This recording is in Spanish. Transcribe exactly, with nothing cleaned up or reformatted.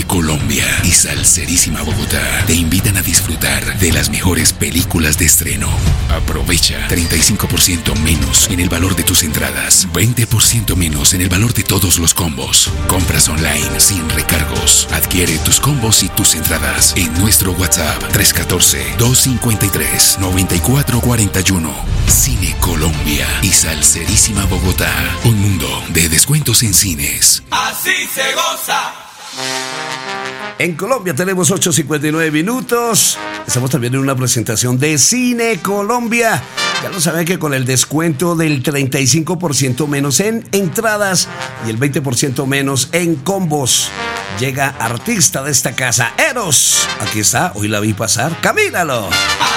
Cine Colombia y Salserísima Bogotá te invitan a disfrutar de las mejores películas de estreno. Aprovecha treinta y cinco por ciento menos en el valor de tus entradas, veinte por ciento menos en el valor de todos los combos. Compras online sin recargos. Adquiere tus combos y tus entradas en nuestro WhatsApp tres uno cuatro, dos cinco tres, nueve cuatro cuatro uno. Cine Colombia y Salserísima Bogotá. Un mundo de descuentos en cines. Así se goza. En Colombia tenemos ocho cincuenta y nueve minutos. Estamos también en una presentación de Cine Colombia. Ya lo saben que con el descuento del treinta y cinco por ciento menos en entradas y el veinte por ciento menos en combos, llega artista de esta casa, Eros. Aquí está, hoy la vi pasar. ¡Camínalo!